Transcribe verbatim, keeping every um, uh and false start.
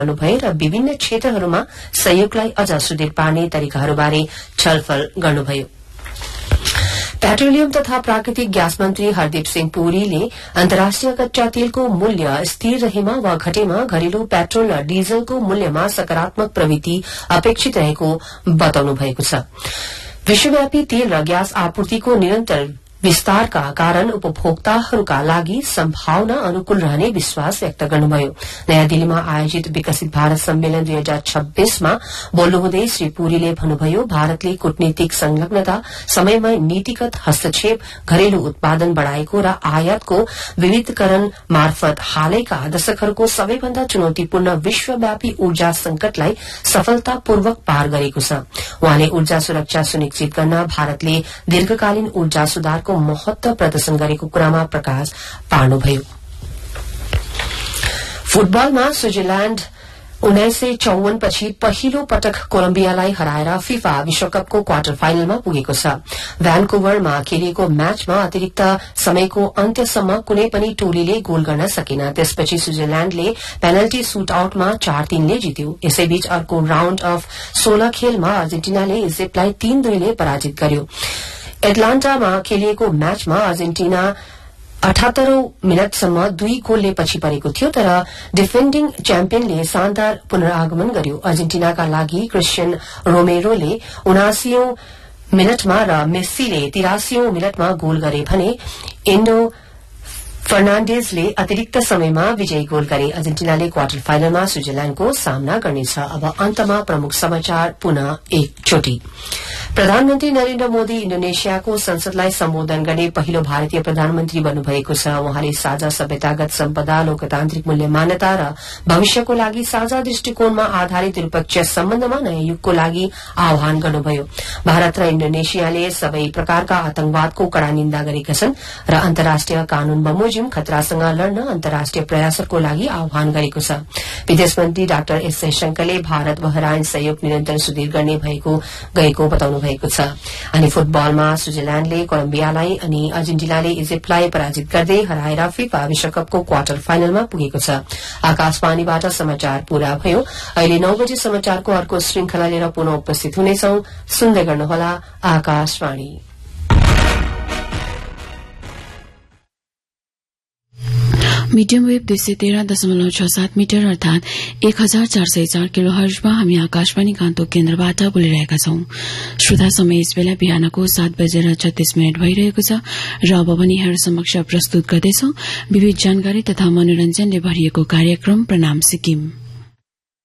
गर्नुभयो र विभिन्न क्षेत्रहरूमा सहयोगलाई अझ सुदृढ़ पार्ने तरिकाहरूबारे छलफल गर्नुभयो। पेट्रोलियम तथा प्राकृतिक ग्यास मन्त्री हरदीप सिंह पुरीले अन्तर्राष्ट्रिय कच्चा तेलको मूल्य स्थिर रहेमा वा घटेमा घरेलु पेट्रोल र डीजलको मूल्यमा सकारात्मक प्रवृत्ति अपेक्षित रहेको बताउनु भएको छ। विश्वव्यापी तेल र ग्यास आपूर्तिको निरन्तर विस्तारका कारण उपभोक्ताहरूका लागि सम्भावना अनुकूल रहने विश्वास व्यक्त गर्नुभयो। नयाँ दिल्लीमा आयोजित विकसित भारत सम्मेलन दुई हजार छब्बीसमा बोल्नुहुँदै श्री पुरीले भन्नुभयो, भारतले कूटनीतिक संलग्नता, समयमै नीतिगत हस्तक्षेप, घरेलु उत्पादन बढ़ाएको र आयातको विविधीकरण मार्फत हालैका दशकहरूको सबैभन्दा चुनौतीपूर्ण विश्वव्यापी ऊर्जा संकटलाई सफलतापूर्वक पार गरेको छ। उहाँले ऊर्जा सुरक्षा सुनिश्चित गर्न भारतले दीर्घकालीन ऊर्जा सुधारको महत्व प्रदर्शन गरेको कुरामा प्रकाश पार्नुभयो। फुटबलमा स्विजरल्याण्ड उन्नाइस सय चौवन पछि पहिलो पटक कोलम्बियालाई हराएर फिफा विश्वकपको क्वार्टर फाइनलमा पुगेको छ। भ्यानकुभरमा खेलिएको म्याचमा अतिरिक्त समयको अन्त्यसम्म कुनै पनि टोलीले गोल गर्न सकेन। त्यसपछि स्विजरल्याण्डले पेनल्टी शूट आउटमा चार तीनले जित्यो। यसैबीच अर्को राउण्ड अफ सोह्र खेलमा अर्जेन्टिनाले इजिप्टलाई तीन दुईले पराजित गर्यो। एटलान्टामा खेलिएको म्याचमा अर्जेन्टिना अठहत्तरौं मिनटसम्म दुई गोलले पछि परेको थियो, तर डिफेन्डिङ च्याम्पियनले शानदार पुनरागमन गर्यो। अर्जेन्टिनाका लागि क्रिस्चियन रोमेरोले उनासीौं मिनटमा र मेस्सीले तिरासीौं मिनटमा गोल गरे भने एन्डो फर्नाण्डेजले अतिरिक्त समयमा विजयी गोल गरे। अर्जेन्टिनाले क्वार्टर फाइनलमा स्विजरल्याण्डको सामना गर्नेछ। अब अन्तमा प्रमुख समाचार पुनः एकचोटि। प्रधानमन्त्री नरेन्द्र मोदी इण्डोनेसियाको संसदलाई सम्बोधन गर्ने पहिलो भारतीय प्रधानमन्त्री बन्नुभएको छ। उहाँले साझा सभ्यतागत सम्पदा, लोकतान्त्रिक मूल्य मान्यता र भविष्यको लागि साझा दृष्टिकोणमा आधारित द्विपक्षीय सम्बन्धमा नयाँ युगको लागि आह्वान गर्नुभयो। भारत र इण्डोनेसियाले सबै प्रकारका आतंकवादको कड़ा निन्दा गरेका छन् र अन्तर्राष्ट्रिय कानून बमोजिम खतरासँग लड्न अन्तर्राष्ट्रिय प्रयासहरूको लागि आह्वान गरेको छ। विदेश मन्त्री डाक्टर एस जयशंकरले भारत बहराइन सहयोग निरन्तर सुदृढ़ गर्ने भएको गएको बताउनु भएको छ। अनि फुटबलमा स्विजरल्याण्डले कोलम्बियालाई अनि अर्जेन्टिनाले इजिप्टलाई पराजित गर्दै हराएर फिफा विश्वकपको क्वार्टर फाइनलमा पुगेको छ। आकाशवाणीबाट समाचार पूरा भयो। अहिले नौ बजे समाचारको अर्को श्रृंखला लिएर पुनः उपस्थित हुनेछौं। सुन्दै गर्नुहोला आकाशवाणी। मीडियम वेब दुई सय तेह्र दशमलव छ सात मिटर अर्थात एक हजार चार सय चार किलो हर्जमा हामी आकाशवाणी गान्तोक केन्द्रबाट बोलिरहेका छौं। श्रोता समय यस बेला बिहानको सात बजेर छत्तीस मिनट भइरहेको छ र अब पनि यहाँहरू समक्ष प्रस्तुत गर्दैछौ विविध जानकारी तथा मनोरञ्जनले भरिएको कार्यक्रम प्रणाम सिक्किम।